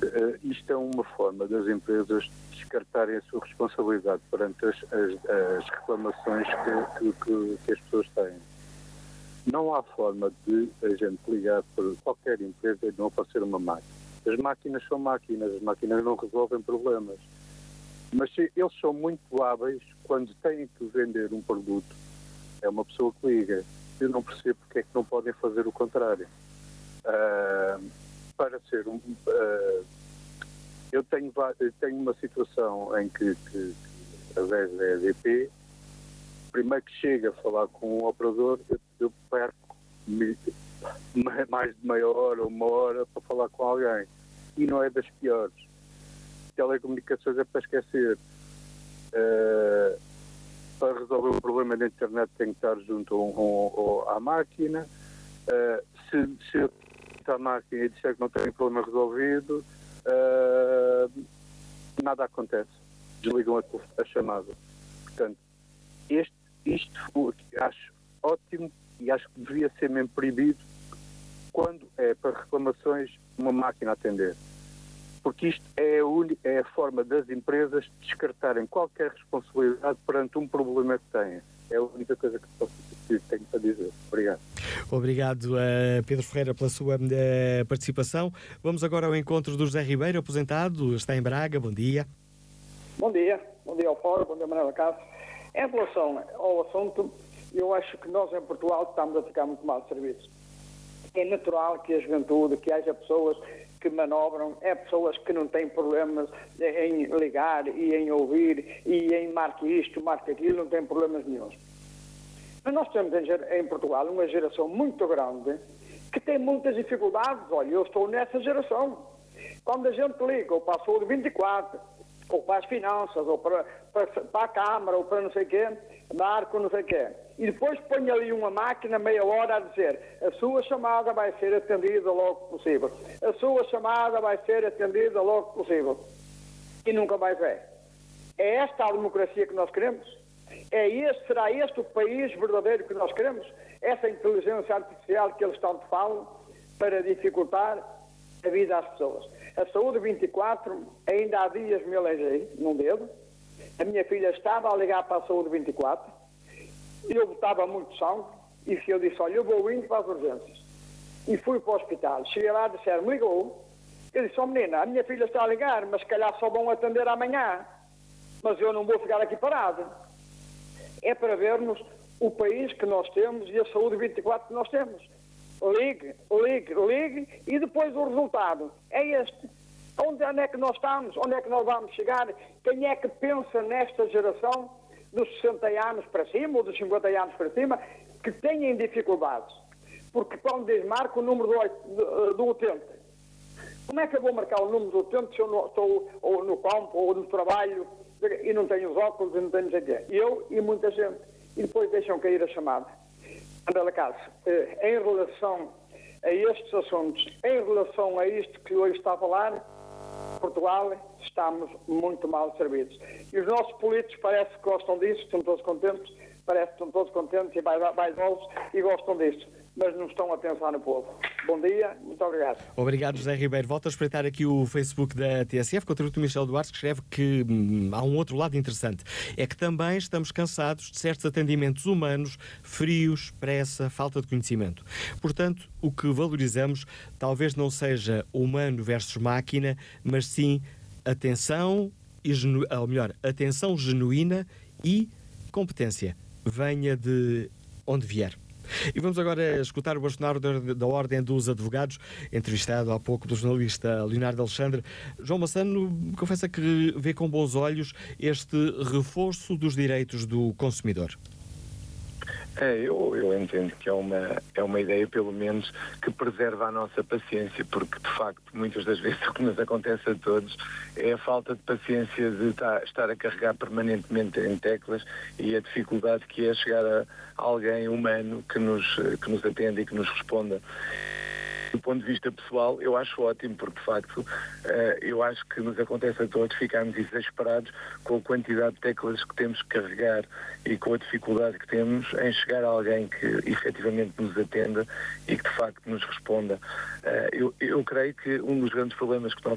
isto é uma forma das empresas descartarem a sua responsabilidade perante as reclamações que as pessoas têm. Não há forma de a gente ligar para qualquer empresa e não aparecer uma máquina. As máquinas são máquinas, as máquinas não resolvem problemas. Mas eles são muito hábeis quando têm que vender um produto. É uma pessoa que liga. Eu não percebo porque é que não podem fazer o contrário. Eu tenho uma situação em que através da EDP, primeiro que chega a falar com um operador, eu perco mais de meia hora ou uma hora para falar com alguém. E não é das piores. Telecomunicações é para esquecer. Para resolver o problema da internet tem que estar junto à máquina. Se eu a máquina e disser que não tem problema resolvido, nada acontece. Desligam a chamada. Portanto, isto acho ótimo e acho que devia ser mesmo proibido quando é para reclamações uma máquina atender. Porque isto é a forma das empresas descartarem qualquer responsabilidade perante um problema que têm. É a única coisa que tenho para dizer. Obrigado. Obrigado, Pedro Ferreira, pela sua participação. Vamos agora ao encontro do José Ribeiro, aposentado, está em Braga. Bom dia. Bom dia ao Fórum, bom dia, Manuela Cássio. Em relação ao assunto, eu acho que nós em Portugal estamos a ficar muito mal de serviço. É natural que a juventude, que haja pessoas que manobram, pessoas que não têm problemas em ligar e em ouvir e em marque isto, marque aquilo, não têm problemas nenhums. Mas nós temos em Portugal uma geração muito grande que tem muitas dificuldades. Olha, eu estou nessa geração. Quando a gente liga ou para a Saúde 24, ou para as finanças, ou para a Câmara, ou para não sei o quê, marco não sei o quê, e depois põe ali uma máquina meia hora a dizer a sua chamada vai ser atendida logo possível. A sua chamada vai ser atendida logo possível. E nunca mais é. É esta a democracia que nós queremos? Será este o país verdadeiro que nós queremos? Essa inteligência artificial que eles tanto falam para dificultar a vida às pessoas. A Saúde 24, ainda há dias me aleijei num dedo. A minha filha estava a ligar para a Saúde 24. Eu botava muito sangue e eu disse, olha, eu vou indo para as urgências. E fui para o hospital. Cheguei lá e disseram, ligou. Eu disse, menina, a minha filha está a ligar, mas se calhar só vão atender amanhã. Mas eu não vou ficar aqui parado. É para vermos o país que nós temos e a Saúde 24 que nós temos. Ligue, e depois o resultado é este. Onde é que nós estamos? Onde é que nós vamos chegar? Quem é que pensa nesta geração dos 60 anos para cima ou dos 50 anos para cima que têm dificuldades? Porque quando diz marca o número do utente, como é que eu vou marcar o número do utente se eu não estou ou no campo ou no trabalho e não tenho os óculos e não tenho não sei o quê? Eu e muita gente. E depois deixam cair a chamada. Manuela Cássio, em relação a estes assuntos, em relação a isto que hoje está a falar, Portugal, estamos muito mal servidos. E os nossos políticos parece que gostam disso, estão todos contentes, e vaidosos e gostam disso, mas não estão a pensar no povo. Bom dia, muito obrigado. Obrigado, José Ribeiro. Volto a espreitar aqui o Facebook da TSF, contributo do Michel Duarte, que escreve que há um outro lado interessante. É que também estamos cansados de certos atendimentos humanos, frios, pressa, falta de conhecimento. Portanto, o que valorizamos talvez não seja humano versus máquina, mas sim atenção, atenção genuína e competência. Venha de onde vier. E vamos agora escutar o bastonário da Ordem dos Advogados, entrevistado há pouco pelo jornalista Leonardo Alexandre. João Massano confessa que vê com bons olhos este reforço dos direitos do consumidor. Eu entendo que é uma ideia, pelo menos, que preserva a nossa paciência, porque, de facto, muitas das vezes o que nos acontece a todos é a falta de paciência de estar a carregar permanentemente em teclas e a dificuldade que é chegar a alguém humano que nos atenda e que nos responda. Do ponto de vista pessoal, eu acho ótimo, porque de facto eu acho que nos acontece a todos ficarmos exasperados com a quantidade de teclas que temos que carregar e com a dificuldade que temos em chegar a alguém que efetivamente nos atenda e que de facto nos responda. Eu creio que um dos grandes problemas que nós